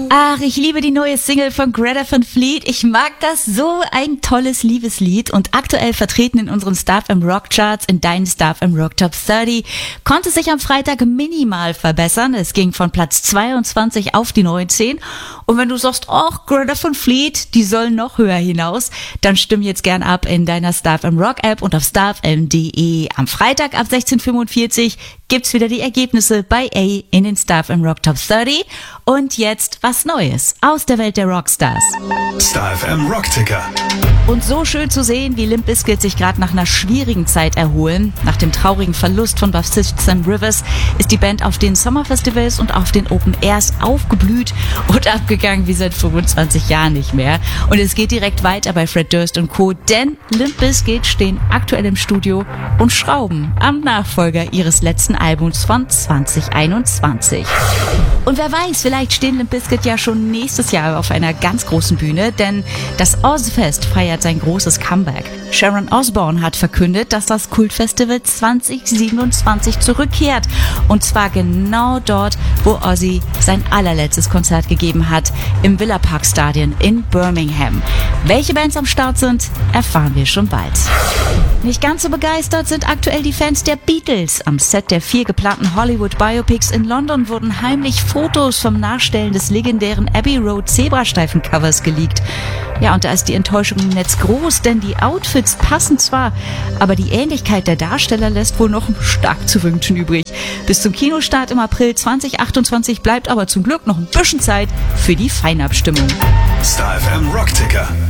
Ach, ich liebe die neue Single von Greta Van Fleet. Ich mag das, so ein tolles Liebeslied und aktuell vertreten in unseren Star FM Rock Charts in deinen Star FM Rock Top 30. Konnte sich am Freitag minimal verbessern. Es ging von Platz 22 auf die 19. Und wenn du sagst, ach, Greta Van Fleet, die sollen noch höher hinaus, dann stimm jetzt gern ab in deiner Star FM Rock App und auf starfm.de. Am Freitag ab 16:45 gibt's wieder die Ergebnisse bei A in den Star FM Rock Top 30. Und jetzt was Neues aus der Welt der Rockstars. Star FM Rockticker. Und so schön zu sehen, wie Limp Bizkit sich gerade nach einer schwierigen Zeit erholen. Nach dem traurigen Verlust von Bassist Sam Rivers ist die Band auf den Sommerfestivals und auf den Open Airs aufgeblüht und abgegangen wie seit 25 Jahren nicht mehr. Und es geht direkt weiter bei Fred Durst und Co., denn Limp Bizkit stehen aktuell im Studio und schrauben am Nachfolger ihres letzten Albums von 2021. Und wer weiß, vielleicht stehen Limp Bizkit ja schon nächstes Jahr auf einer ganz großen Bühne, denn das Ozzfest feiert sein großes Comeback. Sharon Osbourne hat verkündet, dass das Kultfestival 2027 zurückkehrt. Und zwar genau dort, wo Ozzy sein allerletztes Konzert gegeben hat, im Villa Park Stadion in Birmingham. Welche Bands am Start sind, erfahren wir schon bald. Nicht ganz so begeistert sind aktuell die Fans der Beatles. Am Set der 4 geplanten Hollywood-Biopics in London wurden heimlich Fotos vom Nachstellen des legendären Abbey Road Zebrastreifen-Covers geleakt. Ja, und da ist die Enttäuschung im Netz groß, denn die Outfits passen zwar, aber die Ähnlichkeit der Darsteller lässt wohl noch stark zu wünschen übrig. Bis zum Kinostart im April 2028 bleibt aber zum Glück noch ein bisschen Zeit für die Feinabstimmung. Star FM Rockticker.